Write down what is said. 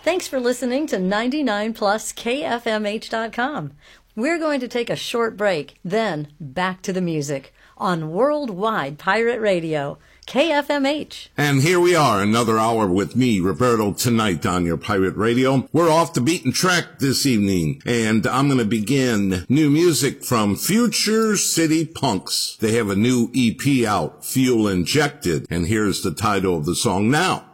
Thanks for listening to 99plus KFMH.com. We're going to take a short break, then back to the music on Worldwide Pirate Radio, KFMH. And here we are, another hour with me, Roberto, tonight on your Pirate Radio. We're off the beaten track this evening, and I'm going to begin new music from Future City Punks. They have a new EP out, Fuel Injected, and here's the title of the song now.